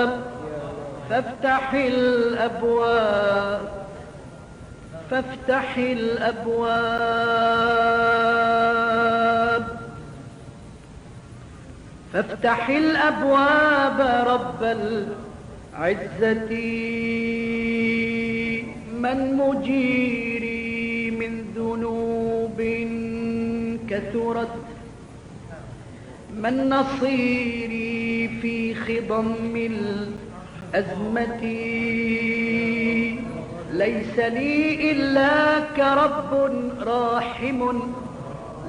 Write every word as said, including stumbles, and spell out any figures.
فافتح الأبواب فافتح الأبواب فافتح الأبواب رب العزة من مجيري من ذنوب كثرت من نصيري في خضم الأزمة ليس لي إلا كرب راحم